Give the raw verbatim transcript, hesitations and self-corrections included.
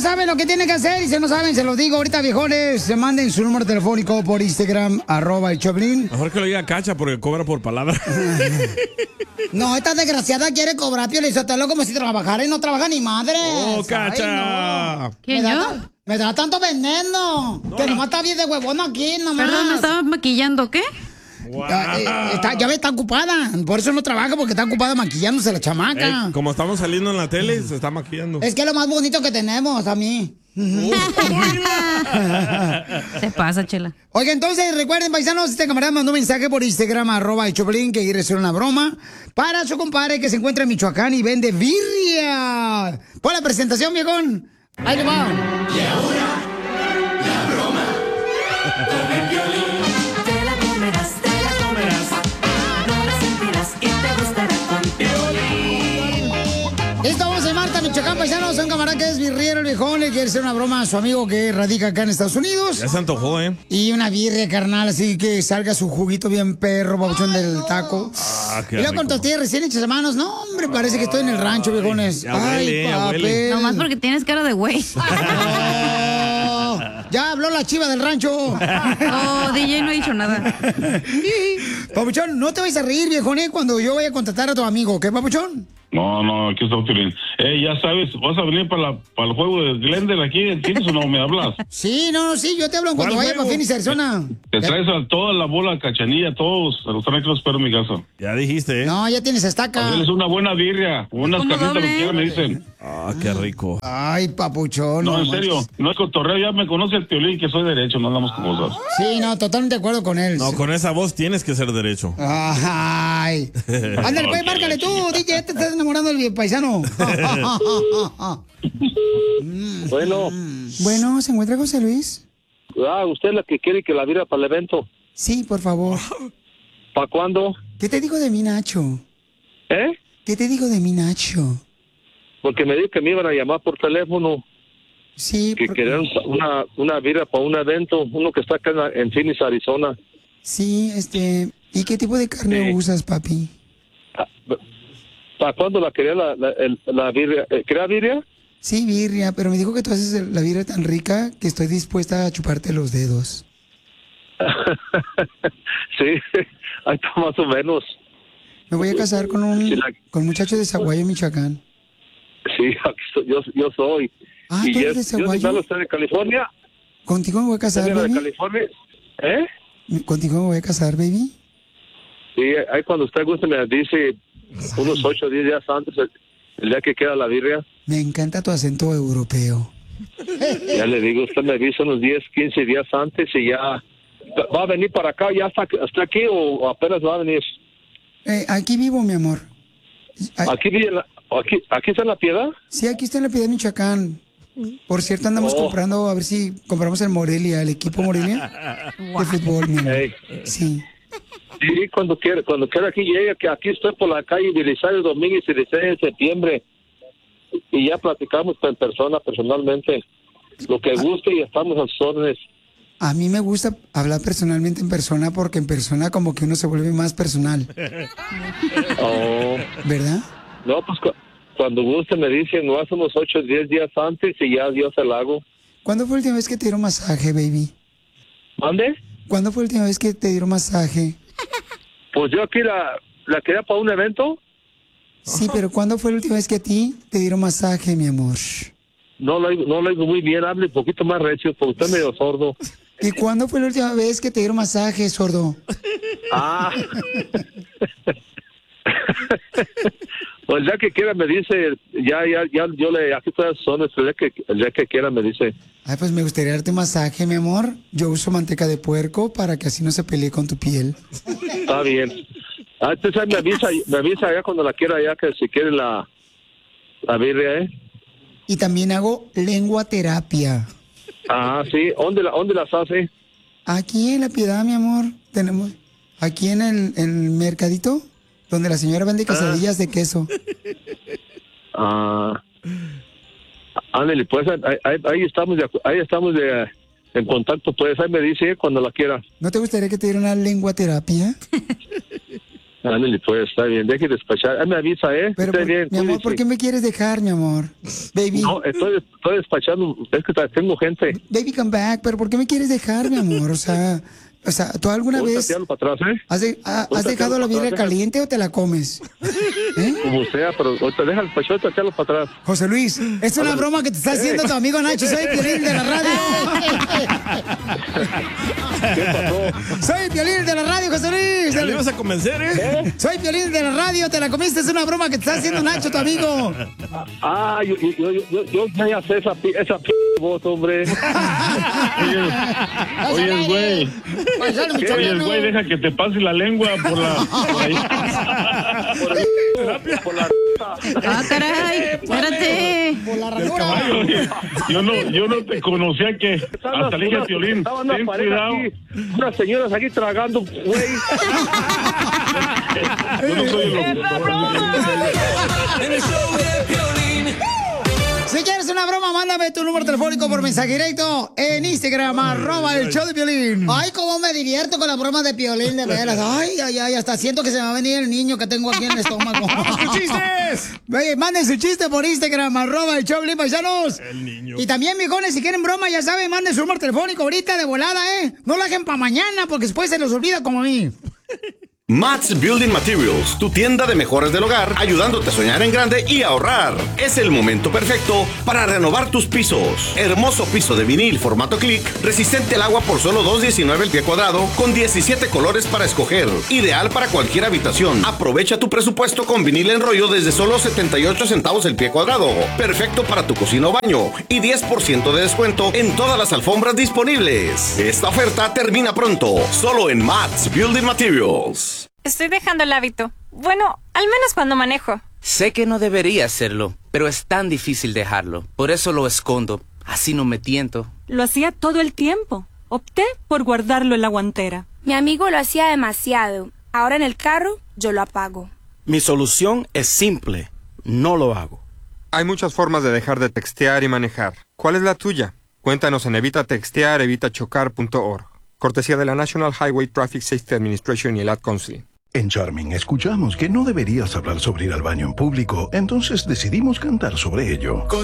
saben lo que tienen que hacer y si no saben, se los digo ahorita, viejones. Se manden su número telefónico por Instagram, arroba el Choplin. Mejor que lo diga Cacha porque cobra por palabra. No, esta desgraciada quiere cobrar, Pio Lizotelo, como si trabajara y no trabaja ni madre. ¡Oh, Cacha! No. ¿Quién, me yo? Da, me da tanto veneno. No, que no. Nomás está bien de huevón aquí, nomás. Perdón, ¿me estabas maquillando qué? Wow. Ya, eh, está, ya ve, está ocupada. Por eso no trabaja, porque está ocupada maquillándose la chamaca. Eh, como estamos saliendo en la tele, se está maquillando. Es que es lo más bonito que tenemos, a mí. Se pasa, Chela. Oiga, entonces recuerden, paisanos, este camarada mandó un mensaje por Instagram, arroba el Choplin, que quiere hacer una broma para su compadre que se encuentra en Michoacán y vende birria. Pon la presentación, viejón. Ahí le va. Y ahora, la broma. Con el Piolín. Te la comerás, te la comerás. No la sentirás y te gustará con Piolín. Listo, vamos a Marta, Michoacán, paisanos. Un camarada que es birriero, el viejón, le quiere hacer una broma a su amigo que radica acá en Estados Unidos. Ya se antojó, ¿eh? Y una birria, carnal, así que salga su juguito bien perro, babuchón del taco. Ah, qué y luego rico. con tortillas recién hechas a manos. No, hombre, parece que estoy en el rancho, viejones. Ya huele, Ay, ya huele. papel. Nomás porque tienes cara de güey. Oh, ya habló la chiva del rancho. Oh, D J no ha dicho nada. Papuchón, no te vayas a reír, viejone, cuando yo vaya a contratar a tu amigo, ¿qué, Papuchón? No, no, aquí está Piolín. Eh, ya sabes, ¿vas a venir para, la, para el juego de Glendale aquí? ¿Entiendes o no me hablas? Sí, no, sí, yo te hablo cuando vaya para Phoenix, Arizona. Te traes a toda la bola, Cachanilla, todos, a los tranquilos, espero en mi casa. Ya dijiste, ¿eh? No, ya tienes estaca. Hacerles una buena birria, unas ¿Cómo carnitas, lo doble? que quieran, me dicen. Ah, qué rico. Ay, Papuchón. No, en manches. serio, no es cotorreo, ya me conoce el Piolín, que soy derecho, no andamos con cosas. Sí, no, totalmente de acuerdo con él. No, con esa voz tienes que ser derecho. Ay. Ándale, pues, Ok, márcale tú, chido. D J, te estás enamorando del paisano. Bueno, Bueno, ¿se encuentra José Luis? ah, usted es la que quiere que la vira para el evento. Sí, por favor. ¿Para cuándo? ¿Qué te digo de mi Nacho? ¿Eh? ¿Qué te digo de mi Nacho? Porque me dijo que me iban a llamar por teléfono, Sí, que porque- querían una, una vira para un evento, uno que está acá en, la- en Phoenix, Arizona. sí, este... ¿Y qué tipo de carne Sí. usas, papi? ¿Para cuándo la quería la, la, el- la birria? Eh, ¿Quería birria? Sí, birria, pero me dijo que tú haces el- la birria tan rica que estoy dispuesta a chuparte los dedos. Sí, ahí está más o menos. Me voy a casar con un, Sí, la- con un muchacho de Zaguayo, Michoacán. Sí, aquí soy- yo, yo soy. Ah, y ¿tú es, eres de yo Zaguayo? soy usted de California. ¿Contigo me voy a casar, ¿Usted de baby? California? ¿Eh? ¿Contigo me voy a casar, baby? Sí, ahí cuando usted guste me dice unos ocho o diez días antes, el, el día que queda la birria. Me encanta tu acento europeo. Ya le digo, usted me avisa unos diez, quince días antes y ya... ¿Va a venir para acá? ¿Ya está, está aquí o, o apenas va a venir? Eh, aquí vivo, mi amor. Ay, ¿Aquí, vive la- aquí, ¿Aquí está en La Piedad? sí, aquí está en la Piedad, Michoacán. Por cierto, andamos Oh. comprando, a ver si compramos el Morelia, el equipo Morelia de fútbol, mi amor. Hey. Sí. Sí, cuando quiera, cuando quiera aquí llegue, que aquí estoy por la calle Belisario Domínguez y dieciséis de septiembre. Y ya platicamos en persona, personalmente. Lo que guste y estamos a sus órdenes. A mí me gusta hablar personalmente en persona porque en persona como que uno se vuelve más personal, Oh. ¿verdad? No, pues cu- cuando guste me dicen, no hace unos ocho o diez días antes y ya Dios el hago. ¿Cuándo fue la última vez que te dieron masaje, baby? ¿Mande? ¿Cuándo fue la última vez que te dieron masaje? Pues yo aquí la, la quería para un evento. Sí, pero ¿cuándo fue la última vez que a ti te dieron masaje, mi amor? No lo, oigo- no lo oigo muy bien, hable un poquito más recio, porque usted es medio sordo. ¿Y cuándo fue la última vez que te dieron masaje, sordo? Ah. Pues el día que quiera me dice, ya, ya, ya, yo le, aquí estoy a sus órdenes, el día que, el día que quiera me dice. Ay, pues me gustaría darte un masaje, mi amor. Yo uso manteca de puerco para que así no se pelee con tu piel. Está bien. Ah, entonces ahí me avisa, me avisa ya cuando la quiera, ya que si quiere la, la birria, ¿eh? Y también hago lengua terapia. Ah, sí. ¿Dónde, la, dónde las hace? Aquí en La Piedad, mi amor, tenemos... Aquí en el, en el mercadito, donde la señora vende quesadillas de queso. Ah, ándale, pues ahí, ahí, ahí estamos, de, acu- ahí estamos de, en contacto, pues ahí me dice cuando la quiera. ¿No te gustaría que te diera una lengua terapia? Ándale, pues, está bien. Deje de despachar. Ah, me avisa, ¿eh? Pero, Esté por- bien, mi amor, cuídese. ¿por qué me quieres dejar, mi amor? Baby, No, estoy, estoy despachando. Es que tengo gente. baby, come back. Pero ¿por qué me quieres dejar, mi amor? O sea, o sea, ¿tú alguna Ahorita vez te hablo para atrás, ¿eh? has, de- ha- has Ahorita te dejado hablo la para birria atrás, caliente o te la comes? ¿Eh? Como sea, pero ahorita deja el despachar, ahorita te hablo para atrás. José Luis, es una broma que te está haciendo tu amigo Nacho. Soy Piolín de la radio. ¿Qué pasó? Soy Piolín de la radio, José Luis. Ya le ibas a convencer, ¿eh? Soy Piolín de la radio, te la comiste, es una broma que te está haciendo Nacho, tu amigo. Ah, yo, yo, yo, yo, yo ya sé esa, pi- esa p voz, hombre. Oye, güey. Paisano Oye, michoacano. güey, deja que te pase la lengua por la... Por ahí. Por, el, por la... Ah, caray, espérate. Por la ranura. Oye, yo no, yo no te conocía que hasta le dije a Piolín, Estaba una ten pareja cuidado. aquí, unas señoras aquí tragando, güey. Yo no soy el locutor. En el show de Piolín. Si quieres una broma, mándame tu número telefónico por mensaje directo en Instagram, arroba el show de Piolín. Ay, cómo me divierto con la broma de Piolín, de veras. Ay, ay, ay, hasta siento que se me va a venir el niño que tengo aquí en el estómago. ¡Vamos con chistes! Oye, manden su chiste por Instagram, arroba el show de Piolín, paisanos. El niño. Y también, mijones, si quieren broma, ya saben, manden su número telefónico ahorita de volada, ¿eh? No lo dejen para mañana porque después se los olvida como a mí. Mats Building Materials, tu tienda de mejores del hogar, ayudándote a soñar en grande y ahorrar. Es el momento perfecto para renovar tus pisos. Hermoso piso de vinil formato click, resistente al agua por solo dos diecinueve el pie cuadrado, con diecisiete colores para escoger. Ideal para cualquier habitación. Aprovecha tu presupuesto con vinil en rollo desde solo setenta y ocho centavos el pie cuadrado. Perfecto para tu cocina o baño. Y diez por ciento de descuento en todas las alfombras disponibles. Esta oferta termina pronto, solo en Mats Building Materials. Estoy dejando el hábito. Bueno, al menos cuando manejo. Sé que no debería hacerlo, pero es tan difícil dejarlo. Por eso lo escondo. Así no me tiento. Lo hacía todo el tiempo. Opté por guardarlo en la guantera. Mi amigo lo hacía demasiado. Ahora en el carro, yo lo apago. Mi solución es simple. No lo hago. Hay muchas formas de dejar de textear y manejar. ¿Cuál es la tuya? Cuéntanos en evita textear evita chocar punto org. Cortesía de la National Highway Traffic Safety Administration y el Ad Council. En Charming escuchamos que no deberías hablar sobre ir al baño en público, entonces decidimos cantar sobre ello.